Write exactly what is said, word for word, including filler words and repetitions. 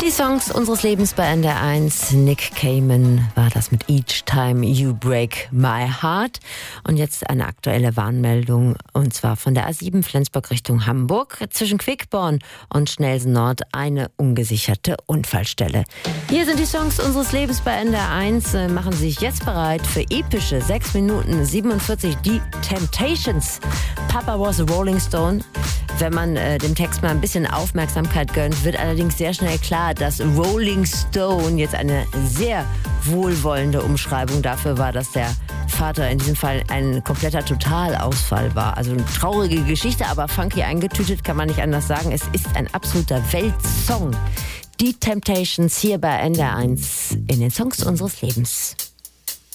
Die Songs unseres Lebens bei N D R eins. Nick Cayman war das mit Each Time You Break My Heart. Und jetzt eine aktuelle Warnmeldung, und zwar von der A sieben Flensburg Richtung Hamburg. Zwischen Quickborn und Schnelsen Nord eine ungesicherte Unfallstelle. Hier sind die Songs unseres Lebens bei N D R eins. Machen Sie sich jetzt bereit für epische sechs Minuten siebenundvierzig. Die Temptations. Papa was a Rolling Stone. Wenn man äh, dem Text mal ein bisschen Aufmerksamkeit gönnt, wird allerdings sehr schnell klar, dass Rolling Stone jetzt eine sehr wohlwollende Umschreibung dafür war, dass der Vater in diesem Fall ein kompletter Totalausfall war. Also eine traurige Geschichte, aber funky eingetütet, kann man nicht anders sagen. Es ist ein absoluter Weltsong. Die Temptations hier bei N D R eins in den Songs unseres Lebens.